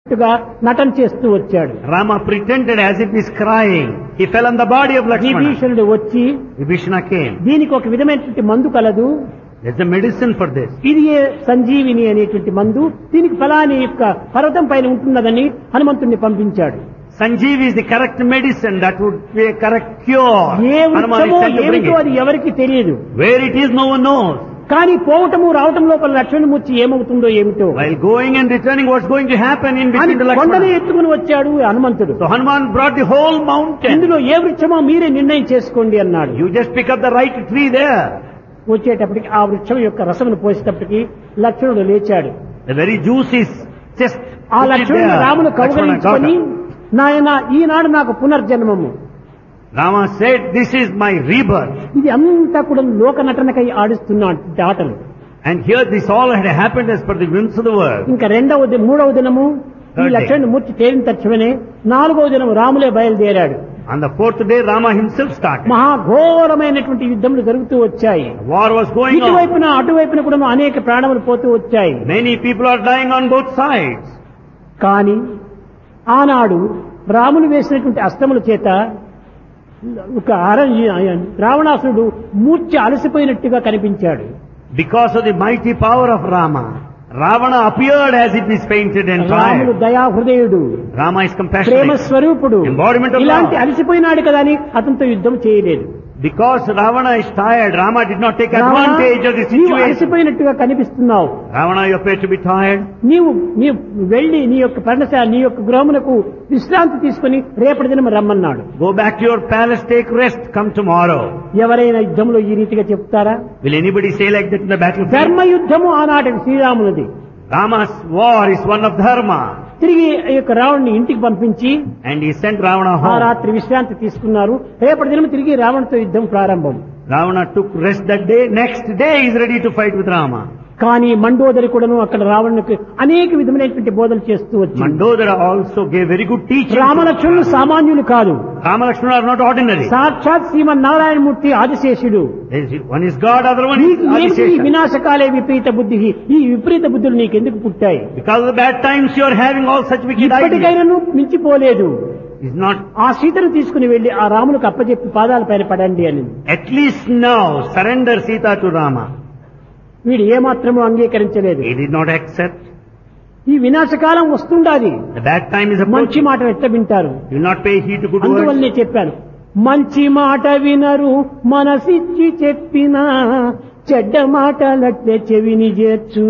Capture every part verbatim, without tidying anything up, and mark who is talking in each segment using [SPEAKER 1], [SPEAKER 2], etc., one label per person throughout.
[SPEAKER 1] నటన చేస్తూ వచ్చాడు.
[SPEAKER 2] Rama pretended as if he is crying. He fell on the body of Lakshmana.
[SPEAKER 1] విభీషణుడు వచ్చి
[SPEAKER 2] Vibhishana came.
[SPEAKER 1] దీనికి ఒక విధమైనటువంటి మందు కలదు,
[SPEAKER 2] There's a medicine for this.
[SPEAKER 1] ఇది ఏ సంజీవిని అనేటువంటి మందు, దీనికి ఫలాని యొక్క పర్వతం పైన ఉంటున్నదని హనుమంతుడిని పంపించాడు.
[SPEAKER 2] Sanjeevi is the correct medicine that would be a correct cure.
[SPEAKER 1] A
[SPEAKER 2] Hanuman is
[SPEAKER 1] వృక్షమో
[SPEAKER 2] sent to bring
[SPEAKER 1] ఏమిటో అది
[SPEAKER 2] it.
[SPEAKER 1] ఎవరికి తెలియదు.
[SPEAKER 2] Where it is, no one knows.
[SPEAKER 1] కానీ పోవటము రావటం లోపల లక్ష్మణమూర్తి ఏమవుతుందో ఏమిటో
[SPEAKER 2] While going and returning, what's going to happen in
[SPEAKER 1] అని
[SPEAKER 2] between the
[SPEAKER 1] కొండని
[SPEAKER 2] Lakshmana?
[SPEAKER 1] ఎత్తుకుని వచ్చాడు హనుమంతుడు.
[SPEAKER 2] So Hanuman brought the whole mountain.
[SPEAKER 1] ఇందులో ఏ వృక్షమో మీరే నిర్ణయం చేసుకోండి అన్నాడు.
[SPEAKER 2] You just pick up the right tree there.
[SPEAKER 1] వచ్చేటప్పటికి ఆ వృక్షం యొక్క రసమును పోసేటప్పటికి లక్ష్మణుడు లేచాడు.
[SPEAKER 2] The very juice is just
[SPEAKER 1] ఆ
[SPEAKER 2] put it
[SPEAKER 1] లక్ష్మణుడు
[SPEAKER 2] there.
[SPEAKER 1] రామును
[SPEAKER 2] Lakshmana got
[SPEAKER 1] కౌగలించుకొని,
[SPEAKER 2] up.
[SPEAKER 1] నాయన ఈనాడు నాకు పునర్జన్మము,
[SPEAKER 2] Rama said, this is my rebirth.
[SPEAKER 1] ఇది అంతా కూడా లోక నటనకై ఆడిస్తున్న ఆటలు.
[SPEAKER 2] And here this all had happened as per the whims of the world.
[SPEAKER 1] ఇంకా రెండవ ది- మూడవ దినము ఈ
[SPEAKER 2] Third day.
[SPEAKER 1] లక్ష్మణుడు మూర్తి తేలిన తక్షణమే నాలుగవ దినం రాములే బయలుదేరాడు.
[SPEAKER 2] On the fourth day, Rama himself started.
[SPEAKER 1] మహాఘోరమైనటువంటి యుద్ధములు జరుగుతూ వచ్చాయి.
[SPEAKER 2] War was going on.
[SPEAKER 1] ఇటువైపున అటువైపున కూడా అనేక ప్రాణములు పోతూ వచ్చాయి.
[SPEAKER 2] Many people are dying on both sides.
[SPEAKER 1] కానీ ఆనాడు రాములు వేసినటువంటి అస్తముల చేత ఒక అర- రావణాసురుడు మూర్ఛ అలసిపోయినట్టుగా కనిపించాడు.
[SPEAKER 2] Because of the mighty power of Rama, Ravana appeared as if he is fainted and
[SPEAKER 1] Ramulu
[SPEAKER 2] tired.
[SPEAKER 1] దయాహృదయుడు,
[SPEAKER 2] Rama is
[SPEAKER 1] Prema
[SPEAKER 2] compassionate.
[SPEAKER 1] స్వరూపుడు,
[SPEAKER 2] Embodiment of
[SPEAKER 1] ఇలాంటి
[SPEAKER 2] love.
[SPEAKER 1] అలసిపోయినాడు కదా అని అతనితో యుద్ధం చేయలేదు.
[SPEAKER 2] Because Ravana is tired, Rama did not take
[SPEAKER 1] Ravana,
[SPEAKER 2] advantage of the
[SPEAKER 1] నీవు
[SPEAKER 2] situation.
[SPEAKER 1] అలసిపోయినట్టుగా కనిపిస్తున్నావు,
[SPEAKER 2] Ravana, you appear to be tired.
[SPEAKER 1] నీవు నీవు వెళ్లి నీ యొక్క పర్ణశాల నీ యొక్క గృహమునకు విశ్రాంతి తీసుకుని రేపటి దినం రమ్మన్నాడు.
[SPEAKER 2] Go back to your palace, take rest, come tomorrow.
[SPEAKER 1] ఎవరైనా యుద్ధంలో ఈ రీతిగా చెప్తారా?
[SPEAKER 2] Will anybody say like that in the battlefield?
[SPEAKER 1] ధర్మ యుద్ధము ఆనాటి శ్రీరామునిది.
[SPEAKER 2] Rama's war is one of dharma.
[SPEAKER 1] తిరిగి ఈ యొక్క రావణ్ణి ఇంటికి పంపించి
[SPEAKER 2] And he sent Ravana
[SPEAKER 1] ఆ
[SPEAKER 2] home.
[SPEAKER 1] రాత్రి విశ్రాంతి తీసుకున్నారు. రేపటి దినం తిరిగి రావణ్తో యుద్ధం ప్రారంభం.
[SPEAKER 2] Ravana took rest that day. Next day he is ready to fight with Rama.
[SPEAKER 1] కానీ మండోదరి కూడాను అక్కడ రావణునికి అనేక విధమైనటువంటి బోధలు చేస్తూ వచ్చింది.
[SPEAKER 2] Mandodara also gave very good teaching.
[SPEAKER 1] రామలక్ష్మణులు సామాన్యులు కాదు,
[SPEAKER 2] Rama Lakshmana are not ordinary.
[SPEAKER 1] సాక్షాత్ శ్రీమన్నారాయణమూర్తి ఆదిశేషుడు.
[SPEAKER 2] There is- One is God, other one is
[SPEAKER 1] నీకు ఏమిటి ఈ
[SPEAKER 2] Adishesha.
[SPEAKER 1] వినాశకాలే విపరీత బుద్ధి, ఈ విపరీత బుద్ధులు నీకు ఎందుకు పుట్టాయి?
[SPEAKER 2] Because of the bad times you are having all such wicked ideas.
[SPEAKER 1] ఇప్పటికైనాను మించిపోలేదు.
[SPEAKER 2] Is not,
[SPEAKER 1] ఆ సీతను తీసుకుని వెళ్లి ఆ రాములకు అప్పచెప్పి పాదాల పైన పడండి అని.
[SPEAKER 2] at least now surrender Sita to Rama.
[SPEAKER 1] వీడు ఏమాత్రము అంగీకరించలేదు.
[SPEAKER 2] He did not accept.
[SPEAKER 1] ఈ వినాశకాలం వస్తుండాది,
[SPEAKER 2] The bad time is
[SPEAKER 1] మంచి
[SPEAKER 2] approaching.
[SPEAKER 1] మాట ఎట్ట వింటారు?
[SPEAKER 2] You will not pay heed to good words.
[SPEAKER 1] అందువల్లనే చెప్పాను, మంచి మాట వినరు మనసిచ్చి చెప్పినా చెడ్డ మాటలట్లే చెవిని చేర్చు.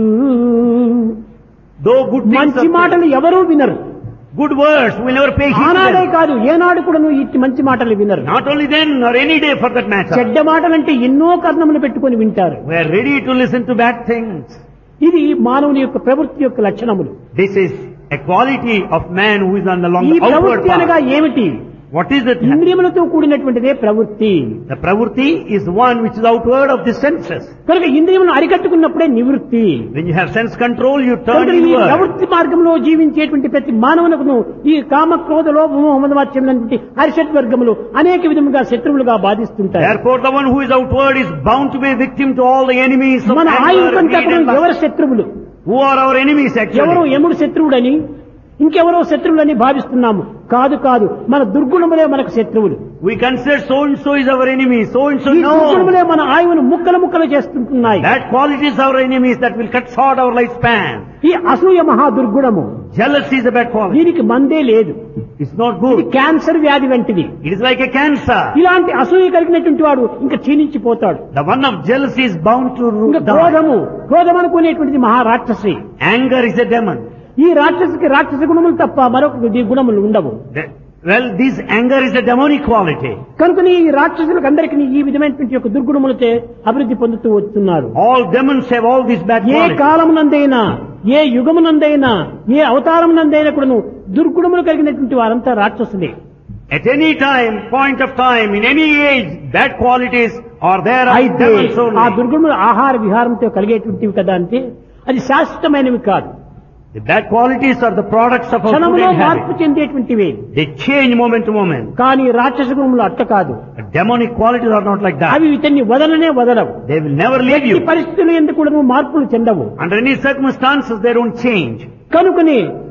[SPEAKER 2] Though good things
[SPEAKER 1] మంచి
[SPEAKER 2] are
[SPEAKER 1] మాటలు ఎవరూ వినరు.
[SPEAKER 2] good words, we will never pay heed to
[SPEAKER 1] ఆనాడే
[SPEAKER 2] them.
[SPEAKER 1] కాదు ఏనాడు కూడా నువ్వు ఇట్టి మంచి మాటలు వినరు.
[SPEAKER 2] Not only then or any day for that matter.
[SPEAKER 1] చెడ్డ మాటలంటే ఎన్నో కర్ణములు పెట్టుకొని వింటారు.
[SPEAKER 2] We are ready to listen to bad things.
[SPEAKER 1] ఇది మానవుని యొక్క ప్రవృత్తి యొక్క లక్షణములు.
[SPEAKER 2] This is a quality of man who is on the long
[SPEAKER 1] ఈ
[SPEAKER 2] outward
[SPEAKER 1] ప్రవృత్తి అనగా
[SPEAKER 2] path.
[SPEAKER 1] ఏమిటి?
[SPEAKER 2] What is it?
[SPEAKER 1] ఇంద్రియములతో కూడినటువంటిదే ప్రవృత్తి.
[SPEAKER 2] The pravurti is one which is outward of the senses.
[SPEAKER 1] కనుక ఇంద్రియములను అరికట్టుకున్నప్పుడే నివృత్తి.
[SPEAKER 2] When you have sense control, you turn
[SPEAKER 1] కనుక ఈ
[SPEAKER 2] inward.
[SPEAKER 1] ప్రవృత్తి మార్గంలో జీవించేటువంటి ప్రతి మానవునకును ఈ కామ క్రోధ లోభము మమదమాత్సర్యం లాంటి హర్షడ్ వర్గములు అనేక విధముగా శత్రువులుగా బాధిస్తుంటాయి.
[SPEAKER 2] Therefore, the one who is outward is bound to be a victim to all the enemies of
[SPEAKER 1] మన
[SPEAKER 2] anger,
[SPEAKER 1] ఆయుధంతా
[SPEAKER 2] greed and
[SPEAKER 1] ఎవరు
[SPEAKER 2] lust.
[SPEAKER 1] శత్రువులు?
[SPEAKER 2] Who are our enemies
[SPEAKER 1] ఎవరో
[SPEAKER 2] actually?
[SPEAKER 1] యముడు శత్రువుడని ఇంకెవరో శత్రువులని భావిస్తున్నాము. కాదు కాదు, మన దుర్గుణములే మనకు శత్రువులు.
[SPEAKER 2] We consider so and so is our enemy, so and so
[SPEAKER 1] ఈ
[SPEAKER 2] no.
[SPEAKER 1] దుర్గుణములే మన ఆయువును ముక్కలు ముక్కలు చేస్తుంటున్నాయి.
[SPEAKER 2] That quality is our enemies that will cut short our lifespan.
[SPEAKER 1] ఈ అసూయ మహా దుర్గుణము,
[SPEAKER 2] Jealousy is a bad quality.
[SPEAKER 1] దీనికి మందే లేదు.
[SPEAKER 2] It's not
[SPEAKER 1] ఇది
[SPEAKER 2] good.
[SPEAKER 1] క్యాన్సర్ వ్యాధి వంటిది.
[SPEAKER 2] It is like a cancer.
[SPEAKER 1] ఇలాంటి అసూయ కలిగినటువంటి వాడు ఇంకా క్షీణించిపోతాడు.
[SPEAKER 2] The one of jealousy is bound to
[SPEAKER 1] ఇంకా
[SPEAKER 2] die.
[SPEAKER 1] క్రోధము, క్రోధం అనుకునేటువంటిది మహారాక్షసి.
[SPEAKER 2] Anger is a demon.
[SPEAKER 1] ఈ రాక్షసికి రాక్షస గుణములు తప్ప మరొక గుణములు ఉండవు.
[SPEAKER 2] The- Well, this anger is a demonic quality.
[SPEAKER 1] కనుకని ఈ రాక్షసులకు అందరికీ ఈ విధమైనటువంటి యొక్క దుర్గుణములతో అభివృద్ధి పొందుతూ వస్తున్నారు.
[SPEAKER 2] All demons have all these bad
[SPEAKER 1] A
[SPEAKER 2] qualities.
[SPEAKER 1] కాలమునందైనా, ఏ యుగమునందైనా, ఏ అవతారమునందైనా కూడాను దుర్గుణములు కలిగినటువంటి వారంతా రాక్షసులే.
[SPEAKER 2] At any time, point of time, in any age, bad qualities are there are
[SPEAKER 1] అయితే
[SPEAKER 2] demons
[SPEAKER 1] ఆ
[SPEAKER 2] only.
[SPEAKER 1] దుర్గుణములు ఆహార విహారంతో కలిగేటువంటివి కదా అంటే అది శాశ్వతమైనవి కాదు.
[SPEAKER 2] The bad qualities are the products of our food
[SPEAKER 1] క్షణములో
[SPEAKER 2] and
[SPEAKER 1] మార్పు
[SPEAKER 2] habit.
[SPEAKER 1] చెందేటువంటివి.
[SPEAKER 2] They change moment to moment.
[SPEAKER 1] కానీ రాక్షస గుణములు అట్ట కాదు.
[SPEAKER 2] But demonic qualities are not like that.
[SPEAKER 1] అవి ఇతన్ని వదలనే వదలవు.
[SPEAKER 2] They will never leave
[SPEAKER 1] ఈ
[SPEAKER 2] you.
[SPEAKER 1] పరిస్థితులు ఎందుకు కూడా మార్పులు చెందవు.
[SPEAKER 2] Under any circumstances, they don't change.
[SPEAKER 1] కనుకని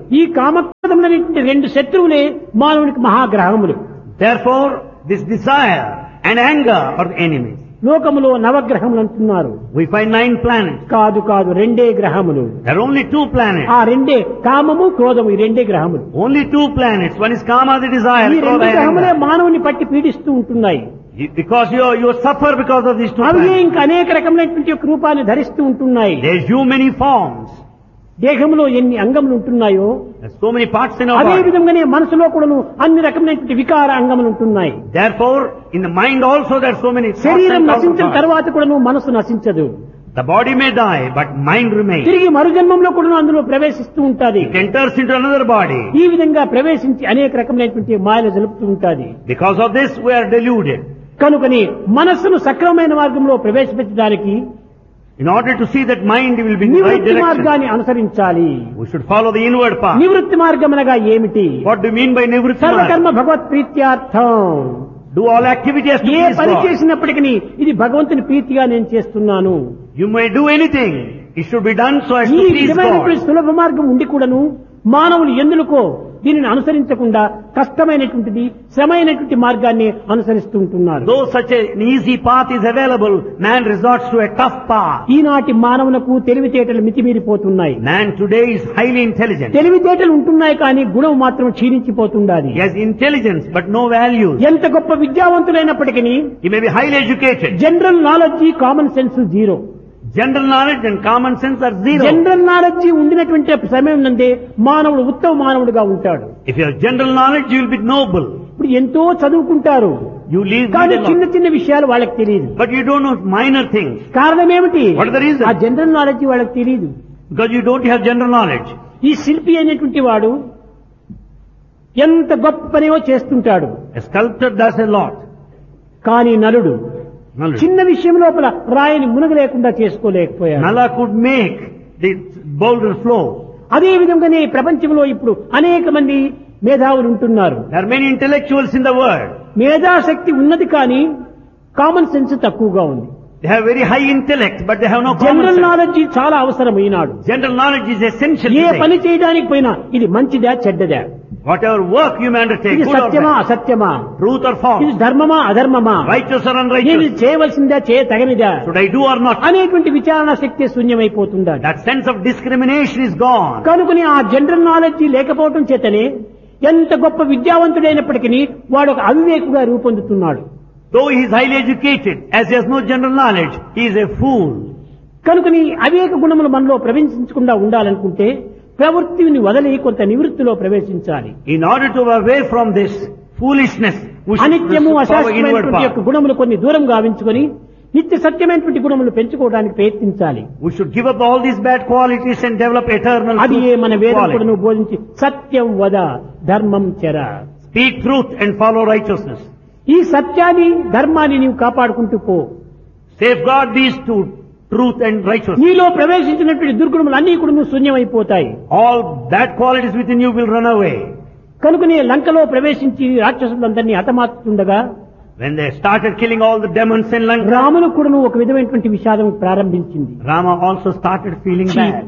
[SPEAKER 1] ఈ కామక్రోధములనేటువంటి రెండు శత్రువులే మానవునికి మహాగ్రహములు.
[SPEAKER 2] Therefore, this desire and anger are the enemies.
[SPEAKER 1] లోకములో నవగ్రహములు అంటున్నారు.
[SPEAKER 2] We find nine planets.
[SPEAKER 1] కాదు కాదు రెండే గ్రహములు.
[SPEAKER 2] There are only two planets.
[SPEAKER 1] ఆ రెండే కామము క్రోధము ఈ రెండే గ్రహములు.
[SPEAKER 2] Only two planets. One is kama, the desire.
[SPEAKER 1] ఈ రెండు గ్రహములే మానవుని పట్టి పీడిస్తూ ఉంటున్నాయి.
[SPEAKER 2] Because you you suffer because of these two
[SPEAKER 1] అవి
[SPEAKER 2] planets.
[SPEAKER 1] ఇంకా అనేక రకములైనటువంటి యొక్క రూపాన్ని ధరిస్తూ ఉంటున్నాయి.
[SPEAKER 2] There are so many forms.
[SPEAKER 1] దేహంలో ఎన్ని అంగములు ఉంటున్నాయో
[SPEAKER 2] There are so many parts in our
[SPEAKER 1] అదే
[SPEAKER 2] body.
[SPEAKER 1] విధంగానే మనసులో కూడాను అన్ని రకమైనటువంటి వికార అంగములు ఉంటున్నాయి.
[SPEAKER 2] Therefore, in the mind also there are so many thoughts
[SPEAKER 1] శరీరం
[SPEAKER 2] and thoughts.
[SPEAKER 1] నశించిన తర్వాత కూడాను మనసు నశించదు.
[SPEAKER 2] The body may die, but mind remains.
[SPEAKER 1] తిరిగి మరుజన్మంలో కూడాను అందులో ప్రవేశిస్తూ ఉంటాది.
[SPEAKER 2] It enters into another body.
[SPEAKER 1] ఈ విధంగా ప్రవేశించి అనేక రకమైనటువంటి మాయలు జరుపుతూ ఉంటాది.
[SPEAKER 2] Because of this, we are deluded.
[SPEAKER 1] కనుకని మనస్సును సక్రమమైన మార్గంలో ప్రవేశపెట్టడానికి
[SPEAKER 2] In order to see that mind will be in the right
[SPEAKER 1] నివృత్తి
[SPEAKER 2] direction,
[SPEAKER 1] మార్గాన్ని అనుసరించాలి.
[SPEAKER 2] we should follow the inward path.
[SPEAKER 1] నివృత్తి మార్గం అనగా ఏమిటి?
[SPEAKER 2] What do you mean by nivritti?
[SPEAKER 1] సర్వకర్మ Bhagwat ప్రీత్యార్థం.
[SPEAKER 2] Do all activity as to
[SPEAKER 1] A
[SPEAKER 2] please
[SPEAKER 1] పని
[SPEAKER 2] God.
[SPEAKER 1] చేసినప్పటికీ ఇది భగవంతుని ప్రీతిగా నేను చేస్తున్నాను.
[SPEAKER 2] You may do anything. It should be done so as
[SPEAKER 1] ఈ
[SPEAKER 2] to please
[SPEAKER 1] విధమైనటువంటి
[SPEAKER 2] God.
[SPEAKER 1] సులభ మార్గం ఉండి కూడాను మానవులు ఎందుకో దీనిని అనుసరించకుండా కష్టమైనటువంటిది శ్రమైనటువంటి మార్గాన్ని అనుసరిస్తూ ఉంటున్నారు.
[SPEAKER 2] Though such an easy path is available, man resorts to a tough path.
[SPEAKER 1] ఈనాటి మానవులకు తెలివితేటలు మితిమీరిపోతున్నాయి.
[SPEAKER 2] Man today is highly intelligent.
[SPEAKER 1] తెలివితేటలు ఉంటున్నాయి కానీ గుణం మాత్రం క్షీణించిపోతుండాలి.
[SPEAKER 2] He has intelligence but no values.
[SPEAKER 1] ఎంత గొప్ప విద్యావంతులైనప్పటికీ
[SPEAKER 2] He may be highly educated.
[SPEAKER 1] General knowledge common sense zero.
[SPEAKER 2] General knowledge and common sense are zero.
[SPEAKER 1] General knowledge ఉండినటువంటి సమయం నందే మానవుడు ఉత్తమ మానవుడిగా ఉంటాడు.
[SPEAKER 2] If you have general knowledge, you will be noble.
[SPEAKER 1] ఇప్పుడు ఎంతో చదువుకుంటారు
[SPEAKER 2] You live
[SPEAKER 1] కానీ
[SPEAKER 2] with a
[SPEAKER 1] చిన్న
[SPEAKER 2] lot.
[SPEAKER 1] చిన్న విషయాలు వాళ్ళకి తెలియదు.
[SPEAKER 2] But you don't know minor things.
[SPEAKER 1] కారణం ఏమిటి?
[SPEAKER 2] What is the reason?
[SPEAKER 1] ఆ జనరల్ నాలెడ్జి వాళ్ళకి తెలియదు.
[SPEAKER 2] Because you don't have general knowledge.
[SPEAKER 1] ఈ శిల్పి అనేటువంటి వాడు ఎంత గొప్ప పనివో చేస్తుంటాడు.
[SPEAKER 2] A sculptor does a lot.
[SPEAKER 1] కానీ నలుడు
[SPEAKER 2] Knowledge.
[SPEAKER 1] చిన్న విషయం లోపల రాయిని మునగలేకుండా చేసుకోలేకపోయాడు.
[SPEAKER 2] Nala could make the boulder flow.
[SPEAKER 1] అదే విధంగానే ఈ ప్రపంచంలో ఇప్పుడు అనేక మంది మేధావులు ఉంటున్నారు.
[SPEAKER 2] There are many intellectuals in the world.
[SPEAKER 1] మేధాశక్తి ఉన్నది కానీ కామన్ సెన్స్ తక్కువగా ఉంది.
[SPEAKER 2] They have very high intellect, but they have no common
[SPEAKER 1] general
[SPEAKER 2] sense.
[SPEAKER 1] Knowledge చాలా అవసరం ఈనాడు.
[SPEAKER 2] General knowledge is essential
[SPEAKER 1] A
[SPEAKER 2] today.
[SPEAKER 1] పని చేయడానికి పోయినా ఇది మంచిదా చెడ్డదా,
[SPEAKER 2] Whatever work you may undertake,
[SPEAKER 1] ఇది
[SPEAKER 2] good or
[SPEAKER 1] సత్యమా
[SPEAKER 2] bad,
[SPEAKER 1] అసత్యమా,
[SPEAKER 2] truth or
[SPEAKER 1] ఇది
[SPEAKER 2] false,
[SPEAKER 1] ధర్మమా అధర్మమా,
[SPEAKER 2] righteous or
[SPEAKER 1] ఇది
[SPEAKER 2] unrighteous,
[SPEAKER 1] చేయవలసిందా చేయ తగనిదా
[SPEAKER 2] should I do or not?
[SPEAKER 1] అనేటువంటి విచారణ శక్తి శూన్యమైపోతుందా.
[SPEAKER 2] That sense of discrimination is gone.
[SPEAKER 1] కనుకని ఆ జనరల్ నాలెడ్జి లేకపోవడం చేతనే ఎంత గొప్ప విద్యావంతుడైనప్పటికీ వాడు ఒక అవివేకుగా రూపొందుతున్నాడు.
[SPEAKER 2] Though he is highly educated, as he has no general knowledge, he is a fool.
[SPEAKER 1] కనుకని అవివేక గుణములు మనలో ప్రవేశించకుండా ఉండాలనుకుంటే ప్రవృత్తిని వదిలి కొంత నివృత్తిలో ప్రవేశించాలి.
[SPEAKER 2] In order to away from this foolishness, we should
[SPEAKER 1] అనిత్యము
[SPEAKER 2] follow inward
[SPEAKER 1] అశాశ్వతమైనటువంటి యొక్క
[SPEAKER 2] path.
[SPEAKER 1] గుణములు కొన్ని దూరం గావించుకొని నిత్య సత్యమైనటువంటి గుణములు పెంచుకోవడానికి ప్రయత్నించాలి.
[SPEAKER 2] We should give up all these bad qualities and develop eternal
[SPEAKER 1] అది ఏ మన
[SPEAKER 2] truth
[SPEAKER 1] వేదం
[SPEAKER 2] quality.
[SPEAKER 1] కూడా బోధించి సత్యం వద ధర్మం చెర.
[SPEAKER 2] Speak truth and follow righteousness.
[SPEAKER 1] ఈ సత్యాన్ని ధర్మాన్ని నీవు కాపాడుకుంటూ పో.
[SPEAKER 2] Safeguard these two, truth and righteousness.
[SPEAKER 1] నీలో ప్రవేశించినటువంటి దుర్గుణములు అన్ని కూడా శూన్యమైపోతాయి.
[SPEAKER 2] All bad qualities within you will run away.
[SPEAKER 1] కనుకనే లంకలో ప్రవేశించి రాక్షసులందరినీ హతమార్చుతుండగా
[SPEAKER 2] When they started killing all the demons in Lanka,
[SPEAKER 1] రామును కూడా ఒక విధమైనటువంటి విషాదం ప్రారంభించింది.
[SPEAKER 2] Rama also started feeling
[SPEAKER 1] ఛీ,
[SPEAKER 2] bad.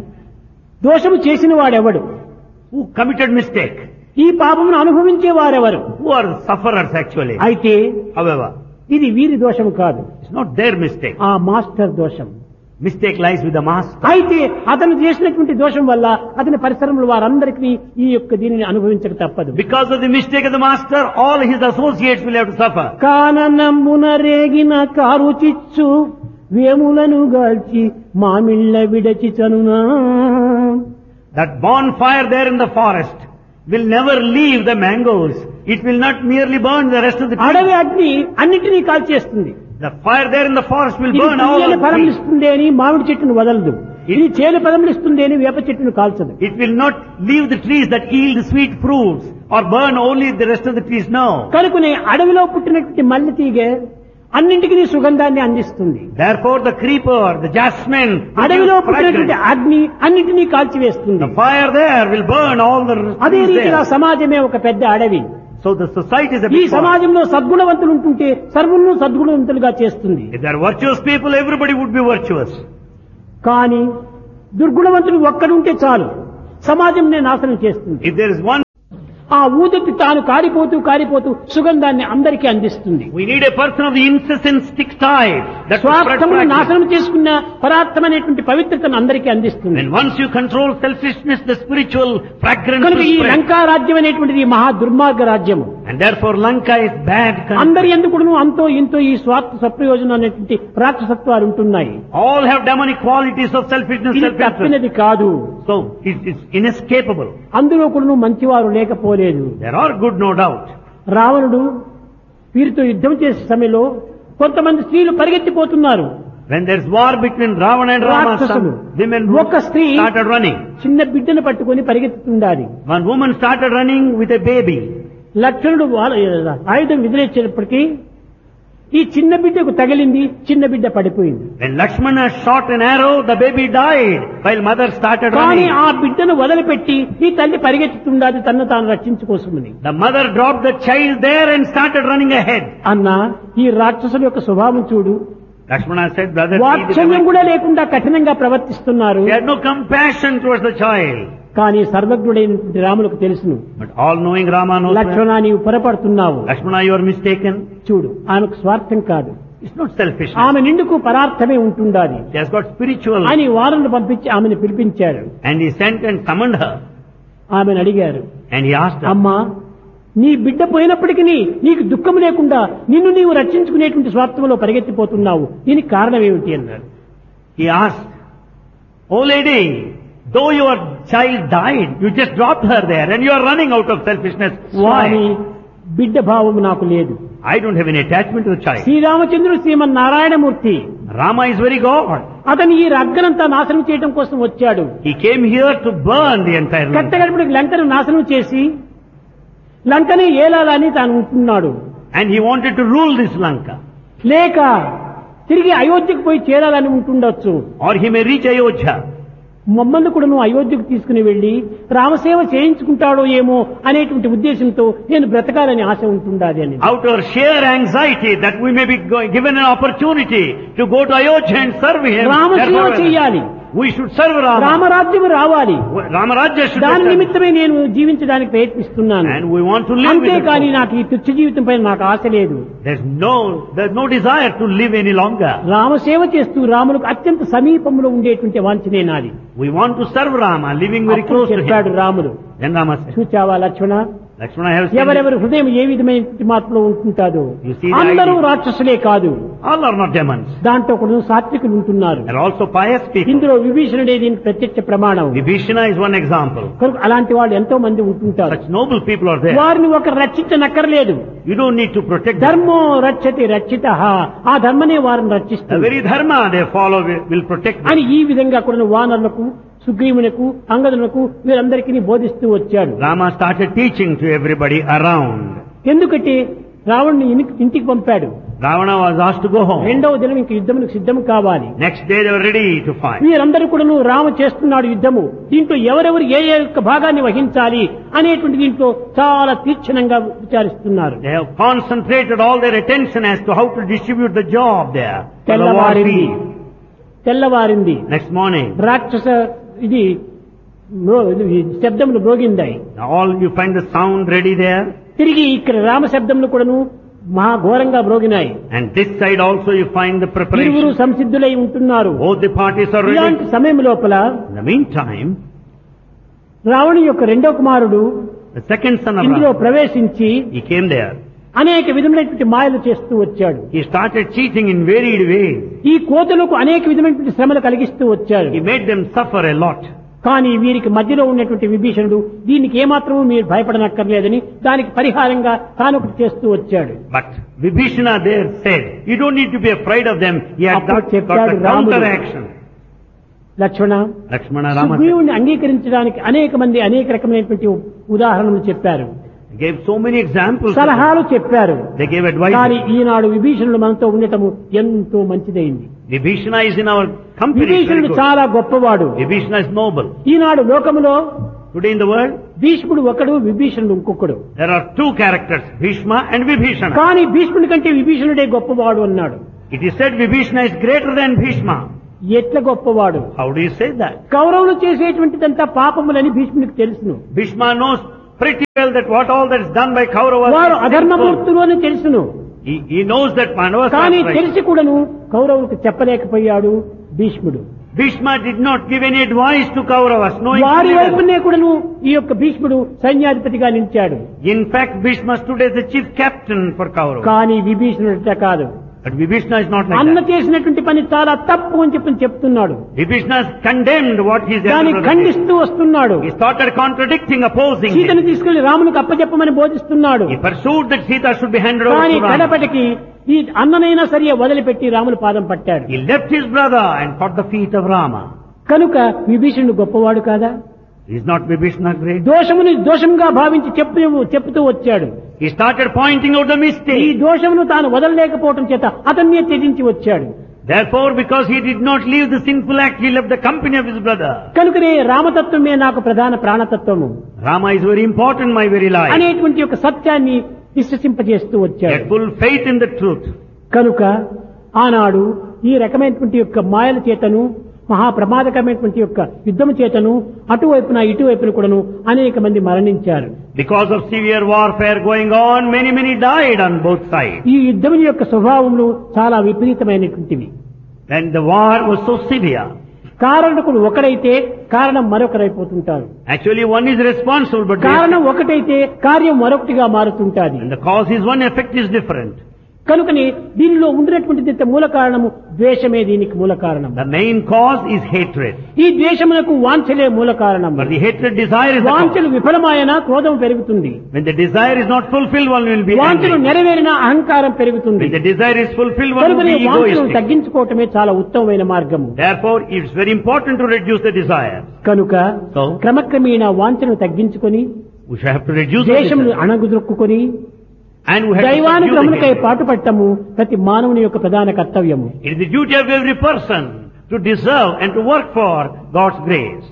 [SPEAKER 1] దోషము చేసిన వాడెవడు,
[SPEAKER 2] Who committed mistake?
[SPEAKER 1] ఈ పాపమును అనుభవించే వారెవరు?
[SPEAKER 2] Who are sufferers actually?
[SPEAKER 1] అయితే
[SPEAKER 2] However,
[SPEAKER 1] ఇది వీరి దోషం కాదు,
[SPEAKER 2] it's not their mistake.
[SPEAKER 1] ఆ మాస్టర్ దోషం.
[SPEAKER 2] Mistake lies with the master.
[SPEAKER 1] అయితే అతను చేసినటువంటి దోషం వల్ల అతని పరిసరములు వారందరికీ ఈ యొక్క దీనిని అనుభవించక తప్పదు.
[SPEAKER 2] Because of the mistake of the master, all his associates will have to suffer.
[SPEAKER 1] కాననమ్మున రేగిన కారు చిచ్చు వేములను గాల్చి మామిళ్ళ విడచి చనునా.
[SPEAKER 2] That bonfire there in the forest will never leave the mangoes. It will not merely burn the rest of the
[SPEAKER 1] అడవి
[SPEAKER 2] trees.
[SPEAKER 1] అగ్ని అన్నిటినీ కాల్చేస్తుంది.
[SPEAKER 2] The fire there in the forest will
[SPEAKER 1] ఇది
[SPEAKER 2] burn all
[SPEAKER 1] పుయ్యని
[SPEAKER 2] the
[SPEAKER 1] ఫలం
[SPEAKER 2] trees.
[SPEAKER 1] ఇస్తుంది అని మామిడి చెట్టును వదలదు, ఇది చేలు ఫలం ఇస్తుంది అని వేప చెట్టును కాల్చదు.
[SPEAKER 2] It will not leave the trees that yield sweet fruits or burn only the rest of the trees. No.
[SPEAKER 1] కనుకనే అడవిలో పుట్టినటువంటి మల్లి తీగ అన్నింటికి సుగంధాన్ని అందిస్తుంది.
[SPEAKER 2] Therefore the creeper, the jasmine,
[SPEAKER 1] అడవిలో
[SPEAKER 2] the
[SPEAKER 1] పుట్టినటువంటి
[SPEAKER 2] fragrance,
[SPEAKER 1] అగ్ని అన్నింటినీ కాల్చివేస్తుంది.
[SPEAKER 2] the fire there will burn all the
[SPEAKER 1] అదే
[SPEAKER 2] trees
[SPEAKER 1] రీతిగా
[SPEAKER 2] there.
[SPEAKER 1] సమాజమే ఒక పెద్ద అడవి.
[SPEAKER 2] So the society is a
[SPEAKER 1] ఈ
[SPEAKER 2] big forest.
[SPEAKER 1] సమాజంలో సద్గుణవంతులు ఉంటుంటే సర్వులను సద్గుణవంతులుగా చేస్తుంది.
[SPEAKER 2] If there are virtuous people, everybody would be virtuous.
[SPEAKER 1] కానీ దుర్గుణవంతుడు ఒక్కడుంటే చాలు, సమాజంనే నాశనం చేస్తుంది.
[SPEAKER 2] If there is one,
[SPEAKER 1] ఆ ఊదుటి తాను కారిపోతూ కారిపోతూ సుగంధాన్ని అందరికీ అందిస్తుంది.
[SPEAKER 2] we need a person of the incessant stick type. That
[SPEAKER 1] స్వార్థమును నాశనం చేసుకున్న పరార్థమైనటువంటి పవిత్రతను అందరికీ అందిస్తుంది.
[SPEAKER 2] And once you control selfishness, the spiritual fragrance
[SPEAKER 1] కనుక
[SPEAKER 2] will
[SPEAKER 1] ఈ
[SPEAKER 2] spread.
[SPEAKER 1] లంకా రాజ్యం అనేటువంటిది మహా దుర్మార్గ రాజ్యము.
[SPEAKER 2] And therefore Lanka is bad country.
[SPEAKER 1] అందరి ఎందుకును అంతో ఇంతో ఈ స్వార్థ సప్రయోజనం అనేటువంటి రాక్షసత్వాలు ఉంటున్నాయి.
[SPEAKER 2] All have demonic qualities of selfishness,
[SPEAKER 1] ఇది
[SPEAKER 2] self-interest.
[SPEAKER 1] తప్పినది కాదు.
[SPEAKER 2] So it is inescapable.
[SPEAKER 1] అందులో కూడా మంచివారు లేకపోలేదు.
[SPEAKER 2] There are good, no doubt.
[SPEAKER 1] రావణుడు వీరితో యుద్ధం చేసే సమయంలో కొంతమంది స్త్రీలు పరిగెత్తిపోతున్నారు.
[SPEAKER 2] When there is war between Ravana and Rama, some women
[SPEAKER 1] ఒక స్త్రీ
[SPEAKER 2] started running.
[SPEAKER 1] చిన్న బిడ్డను పట్టుకొని పరిగెత్తుతుండాలి.
[SPEAKER 2] One woman started running with a baby.
[SPEAKER 1] లక్ష్మణుడు వాళ్ళ ఆయుధం విదిలేసేటప్పటికీ ఈ చిన్న బిడ్డకు తగిలింది, చిన్న బిడ్డ పడిపోయింది.
[SPEAKER 2] When Lakshmana shot an arrow, the baby died while mother started
[SPEAKER 1] కానీ
[SPEAKER 2] running.
[SPEAKER 1] ఆ బిడ్డను వదిలిపెట్టి ఈ తల్లి పరిగెత్తుతుండాలి తన్ను తాను రక్షించుకోసమని.
[SPEAKER 2] The mother dropped the child there and started running ahead.
[SPEAKER 1] అన్న ఈ రాక్షసుల యొక్క స్వభావం చూడు.
[SPEAKER 2] Lakshmana said, brother, see the
[SPEAKER 1] వాత్సల్యం
[SPEAKER 2] demon.
[SPEAKER 1] కూడా లేకుండా కఠినంగా ప్రవర్తిస్తున్నారు.
[SPEAKER 2] He had no compassion towards the child.
[SPEAKER 1] కానీ సర్వజ్ఞుడైనటువంటి రాములకు తెలుసును.
[SPEAKER 2] But all-knowing Rama knows.
[SPEAKER 1] లక్ష్మణ నీవు పొరపడుతున్నావు.
[SPEAKER 2] Lakshmana, you are mistaken.
[SPEAKER 1] చూడు ఆమెకు స్వార్థం కాదు,
[SPEAKER 2] It's not selfishness.
[SPEAKER 1] ఆమె నిండుకు పరార్థమే ఉంటుండాలి
[SPEAKER 2] She has got spiritual.
[SPEAKER 1] అని వారను పంపించి ఆమెను పిలిపించాడు.
[SPEAKER 2] And he sent and summoned her.
[SPEAKER 1] ఆమెను అడిగారు,
[SPEAKER 2] And he asked her,
[SPEAKER 1] అమ్మా నీ బిడ్డ పోయినప్పటికీ నీకు దుఃఖం లేకుండా నిన్ను నీవు రక్షించుకునేటువంటి స్వార్థంలో పరిగెత్తిపోతున్నావు, దీనికి కారణం ఏమిటి అన్నాడు.
[SPEAKER 2] he asked, oh lady, though your child died, you just dropped her there and you are running out of selfishness.
[SPEAKER 1] Swamy
[SPEAKER 2] Why?
[SPEAKER 1] బిడ్డ భావం నాకు లేదు.
[SPEAKER 2] I don't have any attachment to the child.
[SPEAKER 1] శ్రీరామచంద్రుడు Shriman Narayanamurthy
[SPEAKER 2] Rama is very God.
[SPEAKER 1] అతను ఈ రగ్గనంతా నాశనం చేయడం కోసం వచ్చాడు.
[SPEAKER 2] He came here to burn the entire land.
[SPEAKER 1] కట్టగడపడికి లంకను నాశనం చేసి లంకనే ఏలాలని తాను ఉంటున్నాడు.
[SPEAKER 2] And he wanted to rule this Lanka.
[SPEAKER 1] లేక తిరిగి అయోధ్యకు పోయి చేరాలని ఉంటుండొచ్చు.
[SPEAKER 2] Or he may reach Ayodhya.
[SPEAKER 1] మమ్మల్ని కూడా నువ్వు అయోధ్యకు తీసుకుని వెళ్లి రామసేవ చేయించుకుంటాడో ఏమో అనేటువంటి ఉద్దేశంతో నేను బ్రతకాలని ఆశ ఉంటుండాది అని.
[SPEAKER 2] Out of sheer anxiety that we may be go- given an opportunity to go to Ayodhya and serve him.
[SPEAKER 1] రామసేవ
[SPEAKER 2] Therefore,
[SPEAKER 1] చేయాలి,
[SPEAKER 2] we should serve Rama.
[SPEAKER 1] రామరాజ్యం రావాలి,
[SPEAKER 2] Ramarajya should be
[SPEAKER 1] దాని
[SPEAKER 2] served.
[SPEAKER 1] నిమిత్తమే నేను జీవించడానికి ప్రయత్నిస్తున్నాను.
[SPEAKER 2] And we want to live with
[SPEAKER 1] అంతేకాని
[SPEAKER 2] it.
[SPEAKER 1] నాకు ఈ తుచ్చ జీవితం పైన నాకు ఆశ లేదు.
[SPEAKER 2] There's no, there's no desire to live any longer.
[SPEAKER 1] రామసేవ చేస్తూ రాములకు అత్యంత సమీపంలో ఉండేటువంటి వాంఛనే నాది.
[SPEAKER 2] We want to serve Rama, living very
[SPEAKER 1] అప్పుడు
[SPEAKER 2] close to
[SPEAKER 1] చెప్పాడు
[SPEAKER 2] him.
[SPEAKER 1] రాముడు,
[SPEAKER 2] Then Rama said,
[SPEAKER 1] చూచావా Lakshmana,
[SPEAKER 2] Lakshmana, I have seen it.
[SPEAKER 1] ఎవరెవరి హృదయం ఏ విధమైన మార్పులో ఉంటుంటాదో
[SPEAKER 2] You see the
[SPEAKER 1] అందరూ
[SPEAKER 2] idea.
[SPEAKER 1] రాక్షసులే కాదు,
[SPEAKER 2] All are not demons.
[SPEAKER 1] దాంట్లో కూడా సాత్వికులు ఉంటున్నారు.
[SPEAKER 2] They are also pious people.
[SPEAKER 1] ఇందులో విభీషణుడే దీనికి ప్రత్యక్ష ప్రమాణం.
[SPEAKER 2] Vibhishana is one example.
[SPEAKER 1] కనుక అలాంటి వాళ్ళు ఎంతో మంది ఉంటుంటారు.
[SPEAKER 2] Such noble people are there.
[SPEAKER 1] వారిని ఒక రక్షించనక్కర్లేదు.
[SPEAKER 2] You don't need to protect them.
[SPEAKER 1] ధర్మో రక్షతి రక్షిత, ఆ ధర్మనే వారిని
[SPEAKER 2] The
[SPEAKER 1] రక్షిస్తుంది
[SPEAKER 2] very dharma they follow will will protect them.
[SPEAKER 1] అని ఈ విధంగా కూడా వానరులకు సుగ్రీవునకు అంగదులకు వీరందరికీ బోధిస్తూ వచ్చాడు.
[SPEAKER 2] Rama started teaching to everybody around.
[SPEAKER 1] ఎందుకంటే రావణ్ణి ఇంటికి పంపాడు.
[SPEAKER 2] Ravana was asked to go home.
[SPEAKER 1] రెండవ దినం ఇంక యుద్ధమునికి సిద్ధం కావాలి.
[SPEAKER 2] Next day they were ready to fight.
[SPEAKER 1] వీరందరూ కూడాను రామ చేస్తున్నాడు యుద్ధము, దీంట్లో ఎవరెవరు ఏ ఏ యొక్క భాగాన్ని వహించాలి అనేటువంటి దీంట్లో చాలా తీక్షణంగా విచారిస్తున్నారు.
[SPEAKER 2] They have concentrated all their attention as to how to distribute the job there. For the war
[SPEAKER 1] తెల్లవారింది
[SPEAKER 2] field.
[SPEAKER 1] తెల్లవారింది
[SPEAKER 2] Next morning,
[SPEAKER 1] రాక్షస ఇది మ్రో- ఇది శబ్దములు మ్రోగిందాయి.
[SPEAKER 2] now all you find the sound ready there.
[SPEAKER 1] తిరిగి ఇక్కడ రామ శబ్దములు కూడాను మహాఘోరంగా మ్రోగినాయి.
[SPEAKER 2] And this side also you find the
[SPEAKER 1] ఇరువురు
[SPEAKER 2] preparation.
[SPEAKER 1] సంసిద్ధులై ఉంటున్నారు.
[SPEAKER 2] Both the parties are
[SPEAKER 1] ఇలాంటి
[SPEAKER 2] ready.
[SPEAKER 1] సమయం లోపల
[SPEAKER 2] In the meantime,
[SPEAKER 1] రావణు యొక్క రెండో కుమారుడు
[SPEAKER 2] the second son of
[SPEAKER 1] ఇందులో
[SPEAKER 2] Ravana,
[SPEAKER 1] ప్రవేశించి
[SPEAKER 2] he came there.
[SPEAKER 1] అనేక విధమైనటువంటి మాయలు చేస్తూ వచ్చాడు.
[SPEAKER 2] He started cheating in varied ways.
[SPEAKER 1] ఈ కోతలకు అనేక విధమైనటువంటి శ్రమలు కలిగిస్తూ వచ్చాడు.
[SPEAKER 2] He made them suffer a lot.
[SPEAKER 1] కానీ వీరికి మధ్యలో ఉన్నటువంటి విభీషణుడు దీనికి ఏమాత్రము మీరు భయపడనక్కర్లేదని దానికి పరిహారంగా తానొకటి చేస్తూ వచ్చాడు.
[SPEAKER 2] But Vibhishana there said, you don't need to be afraid of them. He had
[SPEAKER 1] అప్పుడు
[SPEAKER 2] got,
[SPEAKER 1] చెప్పాడు
[SPEAKER 2] got a
[SPEAKER 1] రాముడు,
[SPEAKER 2] counteraction.
[SPEAKER 1] లక్ష్మణ,
[SPEAKER 2] Lakshmana Rama said,
[SPEAKER 1] సుగ్రీవుని అంగీకరించడానికి అనేక మంది అనేక రకమైనటువంటి ఉదాహరణలు చెప్పారు,
[SPEAKER 2] he gave so many examples.
[SPEAKER 1] సలహాలు చెప్పారు.
[SPEAKER 2] They gave advice.
[SPEAKER 1] కానీ ఈనాడు విభీషణుడు మనతో ఉండటము ఎంతో మంచిదైంది.
[SPEAKER 2] Vibhishana is in our company. It's very
[SPEAKER 1] విభీషణుడు
[SPEAKER 2] good.
[SPEAKER 1] చాలా గొప్పవాడు.
[SPEAKER 2] Vibhishana is noble.
[SPEAKER 1] ఈనాడు లోకములో
[SPEAKER 2] Today in the world,
[SPEAKER 1] భీష్ముడు ఒకడు, విభీషణుడు ఇంకొకడు.
[SPEAKER 2] there are two characters, Bhishma and Vibhishana.
[SPEAKER 1] కానీ భీష్ముడి కంటే విభీషణుడే గొప్పవాడు అన్నాడు.
[SPEAKER 2] It is said Vibhishana is greater than Bhishma.
[SPEAKER 1] ఎట్ల గొప్పవాడు.
[SPEAKER 2] How do you say that?
[SPEAKER 1] కౌరవులు చేసేటువంటిదంతా పాపములని భీష్మునికి తెలుసును.
[SPEAKER 2] Bhishma knows pretty well that what all that is done by Kauravas
[SPEAKER 1] వారు
[SPEAKER 2] is sinful.
[SPEAKER 1] అధర్మమూర్తులు అని తెలుసును.
[SPEAKER 2] He, he knows that Pandavas
[SPEAKER 1] కానీ
[SPEAKER 2] are right.
[SPEAKER 1] తెలిసి కూడాను కౌరవులకు చెప్పలేకపోయాడు భీష్ముడు.
[SPEAKER 2] Bhishma did not give any advice to Kauravas, knowing
[SPEAKER 1] వారి
[SPEAKER 2] fully well.
[SPEAKER 1] వైపునే కూడాను ఈ యొక్క భీష్ముడు సైన్యాధిపతిగా నిలిచాడు.
[SPEAKER 2] In fact, Bhishma stood as the chief captain for Kauravas.
[SPEAKER 1] కానీ విభీషణుడిట కాదు.
[SPEAKER 2] But Vibhishana is not like
[SPEAKER 1] అన్న
[SPEAKER 2] that.
[SPEAKER 1] చేసినటువంటి పని చాలా తప్పు అని చెప్పి చెప్తున్నాడు.
[SPEAKER 2] Vibhishana has condemned what his elder
[SPEAKER 1] దాన్ని
[SPEAKER 2] brother did.
[SPEAKER 1] ఖండిస్తూ వస్తున్నాడు.
[SPEAKER 2] He started contradicting, opposing
[SPEAKER 1] సీతను
[SPEAKER 2] him.
[SPEAKER 1] తీసుకెళ్లి రామునికి అప్పచెప్పమని బోధిస్తున్నాడు.
[SPEAKER 2] He pursued that Sita should be handed over
[SPEAKER 1] కానీ
[SPEAKER 2] to Rama.
[SPEAKER 1] కడపటికి ఈ అన్ననైనా సరే వదిలిపెట్టి రాముని పాదం పట్టాడు.
[SPEAKER 2] He left his brother and caught the feet of Rama.
[SPEAKER 1] కనుక విభీషణుడు గొప్పవాడు కాదా?
[SPEAKER 2] Is not Vibhishana great?
[SPEAKER 1] దోషముని దోషంగా భావించి చెప్పు చెప్తూ వచ్చాడు.
[SPEAKER 2] He started pointing out the
[SPEAKER 1] ఈ
[SPEAKER 2] mistake.
[SPEAKER 1] దోషమును తాను వదలలేకపోవటం చేత అతన్నే త్యజించి వచ్చాడు.
[SPEAKER 2] Therefore, because he did not leave the sinful act, he left the company of his brother.
[SPEAKER 1] కనుకనే రామతత్వమే నాకు ప్రధాన ప్రాణతత్వము
[SPEAKER 2] Rama is very important, my very life.
[SPEAKER 1] అనేటువంటి ఒక సత్యాన్ని విశ్వసింపజేస్తూ
[SPEAKER 2] He
[SPEAKER 1] వచ్చాడు.
[SPEAKER 2] had full faith in the truth.
[SPEAKER 1] కనుక ఆనాడు ఈ రకమైనటువంటి యొక్క మాయల చేతను మహాప్రమాదకరమైనటువంటి యొక్క యుద్ధము చేతను అటువైపున ఇటువైపున కూడాను అనేక మంది మరణించారు.
[SPEAKER 2] Because of severe warfare going on, many, many died on both sides.
[SPEAKER 1] ఈ యుద్ధముల యొక్క స్వభావములు చాలా విపరీతమైనటువంటివి.
[SPEAKER 2] And the war was so severe.
[SPEAKER 1] కారణకుడు ఒకడైతే కారణం మరొకరైపోతుంటారు.
[SPEAKER 2] Actually, one is responsible, but the
[SPEAKER 1] కారణం ఒకటైతే కార్యం మరొకటిగా మారుతుంటాది.
[SPEAKER 2] and the cause is one, effect is different.
[SPEAKER 1] కనుకని దీనిలో ఉండినటువంటి మూల కారణము ద్వేషమే దీనికి మూల కారణం.
[SPEAKER 2] The main cause is hatred.
[SPEAKER 1] ఈ ద్వేషమునకు వాంఛలే మూల కారణం.
[SPEAKER 2] But the hatred desire is the cause.
[SPEAKER 1] వాంఛలు విఫలమాయన క్రోధం పెరుగుతుంది.
[SPEAKER 2] When the desire is not fulfilled, one will be
[SPEAKER 1] వాంఛలు
[SPEAKER 2] angry.
[SPEAKER 1] నెరవేరిన అహంకారం పెరుగుతుంది.
[SPEAKER 2] When the desire is fulfilled, one will
[SPEAKER 1] కనుకనే
[SPEAKER 2] be
[SPEAKER 1] వాంఛలను
[SPEAKER 2] egoistic.
[SPEAKER 1] తగ్గించుకోవటమే చాలా ఉత్తమమైన మార్గము.
[SPEAKER 2] Therefore, it's very important to reduce the desire.
[SPEAKER 1] కనుక
[SPEAKER 2] So,
[SPEAKER 1] క్రమక్రమేణా వాంఛను తగ్గించుకొని
[SPEAKER 2] we shall have to reduce the
[SPEAKER 1] ద్వేషమును
[SPEAKER 2] desire.
[SPEAKER 1] అణగుదొక్కుకొని
[SPEAKER 2] And we have to subdue
[SPEAKER 1] దైవానుగ్రహమునకై
[SPEAKER 2] the hatred.
[SPEAKER 1] పాటుపట్టము ప్రతి మానవుని యొక్క ప్రధాన కర్తవ్యము.
[SPEAKER 2] It is the duty of every person to deserve and to work for God's grace.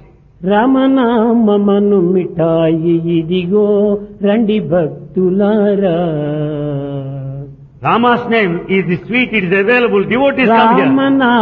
[SPEAKER 1] రమణామమను మిఠాయి ఇదిగో రండి భక్తులారా.
[SPEAKER 2] Rama's name is the sweet, it is available. Devotees come here.
[SPEAKER 1] Ramana